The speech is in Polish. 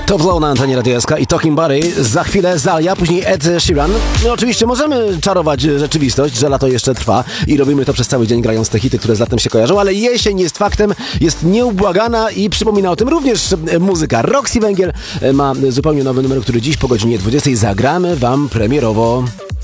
To Flow na antenie Radio SK i Talking Buddy. Za chwilę Zalia, później Ed Sheeran. No oczywiście możemy czarować rzeczywistość, że lato jeszcze trwa i robimy to przez cały dzień, grając te hity, które z latem się kojarzą, ale jesień jest faktem, jest nieubłagana i przypomina o tym również muzyka. Roxy Węgiel ma zupełnie nowy numer, który dziś po godzinie 20 zagramy wam premierowo.